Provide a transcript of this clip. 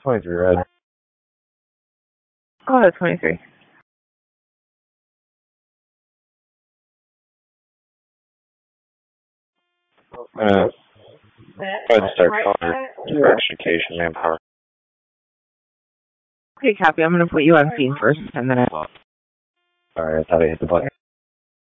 23 red. Oh, that's 23. Go ahead and start calling your education manpower. Okay, copy. I'm going to put you on scene first, and then Sorry, I thought I hit the button.